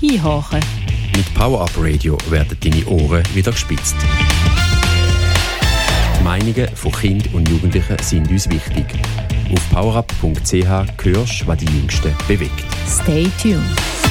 hinhören. Mit Power Up Radio werden deine Ohren wieder gespitzt. Die Meinungen von Kindern und Jugendlichen sind uns wichtig. Auf powerup.ch hörst, was die Jüngsten bewegt. Stay tuned.